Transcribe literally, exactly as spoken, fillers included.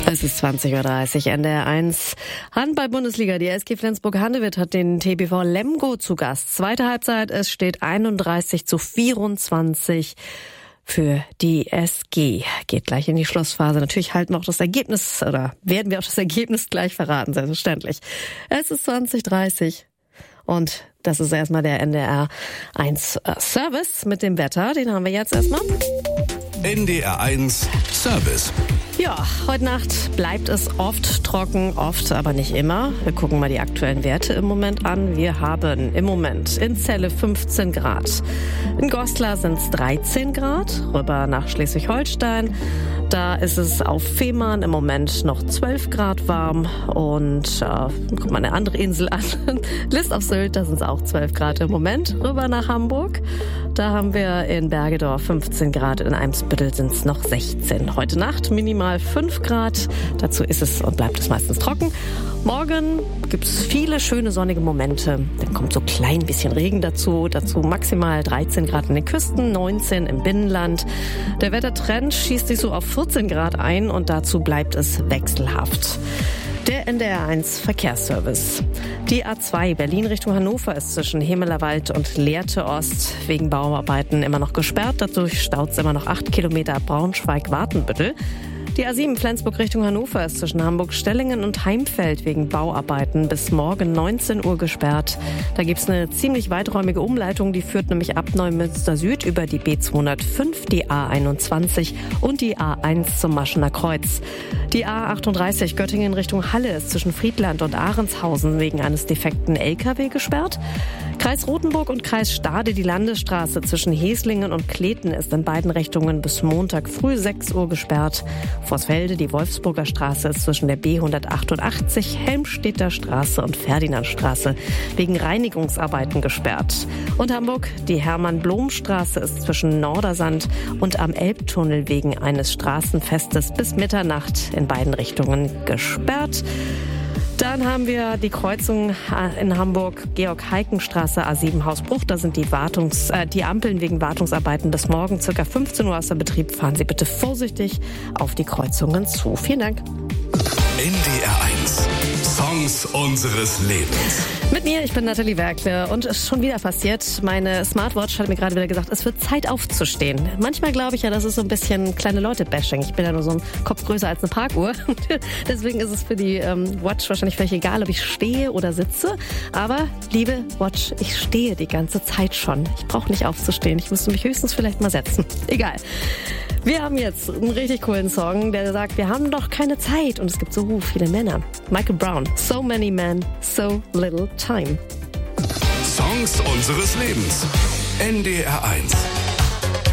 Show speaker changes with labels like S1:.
S1: Es ist zwanzig Uhr dreißig, N D R eins. Handball-Bundesliga. Die S G Flensburg-Handewitt hat den T B V Lemgo zu Gast. Zweite Halbzeit, es steht einunddreißig zu vierundzwanzig für die S G. Geht gleich in die Schlussphase. Natürlich halten wir auch das Ergebnis, oder werden wir auch das Ergebnis gleich verraten, selbstverständlich. Es ist zwanzig Uhr dreißig und das ist erstmal der N D R eins Service mit dem Wetter. Den haben wir jetzt erstmal.
S2: N D R eins Service.
S1: Ja, heute Nacht bleibt es oft trocken, oft, aber nicht immer. Wir gucken mal die aktuellen Werte im Moment an. Wir haben im Moment in Celle fünfzehn Grad. In Goslar sind es dreizehn Grad. Rüber nach Schleswig-Holstein. Da ist es auf Fehmarn im Moment noch zwölf Grad warm. Und äh, guck mal eine andere Insel an. List auf Sylt, da sind es auch zwölf Grad im Moment. Rüber nach Hamburg. Da haben wir in Bergedorf fünfzehn Grad. In Eimsbüttel sind es noch sechzehn. Heute Nacht minimal fünf Grad. Dazu ist es und bleibt es meistens trocken. Morgen gibt es viele schöne sonnige Momente. Dann kommt so klein bisschen Regen dazu. Dazu maximal dreizehn Grad in den Küsten, neunzehn im Binnenland. Der Wettertrend schießt sich so auf vierzehn Grad ein und dazu bleibt es wechselhaft. Der N D R eins Verkehrsservice. Die A zwei Berlin Richtung Hannover ist zwischen Hemelerwald und Lehrte Ost wegen Bauarbeiten immer noch gesperrt. Dadurch staut es immer noch acht Kilometer Braunschweig-Wartenbüttel. Die A sieben Flensburg Richtung Hannover ist zwischen Hamburg-Stellingen und Heimfeld wegen Bauarbeiten bis morgen neunzehn Uhr gesperrt. Da gibt's eine ziemlich weiträumige Umleitung, die führt nämlich ab Neumünster Süd über die B zweihundertfünf, die A einundzwanzig und die A eins zum Maschener Kreuz. Die A achtunddreißig Göttingen Richtung Halle ist zwischen Friedland und Ahrenshausen wegen eines defekten L K W gesperrt. Kreis Rothenburg und Kreis Stade, die Landesstraße zwischen Heslingen und Kleten ist in beiden Richtungen bis Montag früh sechs Uhr gesperrt. Vorsfelde, die Wolfsburger Straße ist zwischen der B hundertachtundachtzig, Helmstedter Straße und Ferdinandstraße wegen Reinigungsarbeiten gesperrt. Und Hamburg, die Hermann-Blom-Straße ist zwischen Nordersand und am Elbtunnel wegen eines Straßenfestes bis Mitternacht in beiden Richtungen gesperrt. Dann haben wir die Kreuzung in Hamburg, Georg-Heiken-Straße, A sieben Hausbruch. Da sind die, Wartungs-, äh, die Ampeln wegen Wartungsarbeiten bis morgen ca. fünfzehn Uhr außer Betrieb. Fahren Sie bitte vorsichtig auf die Kreuzungen zu. Vielen Dank.
S2: N D R eins. Songs unseres Lebens.
S1: Mit mir, ich bin Nathalie Werkle und es ist schon wieder passiert. Meine Smartwatch hat mir gerade wieder gesagt, es wird Zeit aufzustehen. Manchmal glaube ich ja, das ist so ein bisschen kleine Leute-Bashing. Ich bin ja nur so ein Kopf größer als eine Parkuhr. Deswegen ist es für die ähm, Watch wahrscheinlich völlig egal, ob ich stehe oder sitze. Aber, liebe Watch, ich stehe die ganze Zeit schon. Ich brauche nicht aufzustehen. Ich müsste mich höchstens vielleicht mal setzen. Egal. Wir haben jetzt einen richtig coolen Song, der sagt, wir haben doch keine Zeit und es gibt so viele Männer. Michael Brown, So Many Men, So Little Time.
S2: Songs unseres Lebens. N D R eins.